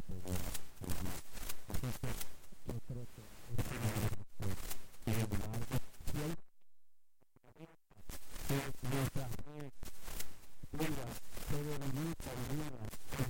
Yo creo que es una de las cosas. Sin embargo, si hay que mientras se debería